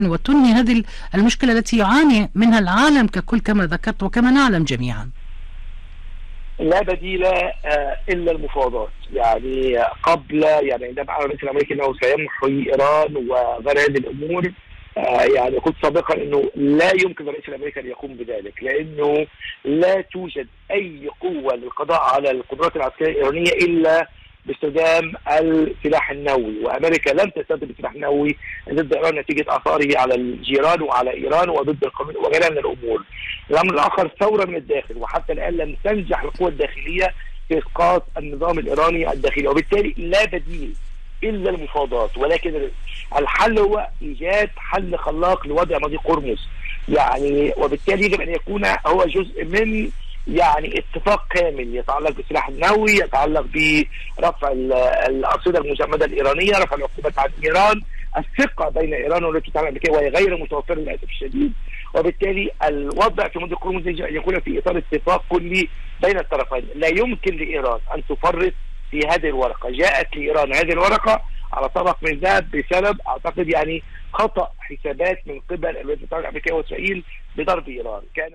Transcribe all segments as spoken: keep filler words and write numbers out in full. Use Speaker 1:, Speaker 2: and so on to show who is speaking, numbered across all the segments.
Speaker 1: وتنهي هذه المشكلة التي يعاني منها العالم ككل كما ذكرت وكما نعلم جميعا؟
Speaker 2: لا بديل الا المفاوضات. يعني قبل يعني عندما اعلن الرئيس الامريكي انه سيمحي ايران وغير هذه الامور، يعني قلت سابقا انه لا يمكن الرئيس الامريكي ان يقوم بذلك، لانه لا توجد اي قوه للقضاء على القدرات العسكريه الايرانيه الا باستخدام السلاح النووي، وامريكا لن تستخدم السلاح النووي ضد ايران نتيجه اثاره على الجيران وعلى ايران وضد القانون وغيرها من الامور. الامر الاخر ثوره من الداخل، وحتى الان لم تنجح القوى الداخليه في اسقاط النظام الايراني الداخلي، وبالتالي لا بديل الا المفاوضات. ولكن الحل هو ايجاد حل خلاق لوضع مضيق هرمز، يعني وبالتالي يجب ان يكون هو جزء من يعني اتفاق كامل يتعلق بالسلاح النووي، يتعلق برفع الارصده المجمده الايرانيه، رفع العقوبات عن ايران، الثقه بين ايران والولايات المتحده الامريكيه وهي غير متوفره للاسف الشديد. وبالتالي الوضع في مضيق هرمز يجب ان يكون في اطار اتفاق كلي بين الطرفين. لا يمكن لايران ان تفرط في هذه الورقه. جاءت لايران هذه الورقه على طبق من ذهب بسبب اعتقد يعني خطا حسابات من قبل الولايات المتحده الامريكيه واسرائيل بضرب ايران. كان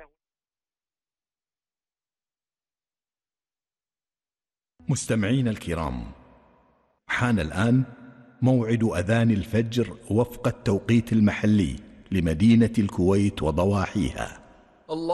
Speaker 3: مستمعين الكرام، حان الآن موعد أذان الفجر وفق التوقيت المحلي لمدينة الكويت وضواحيها. الله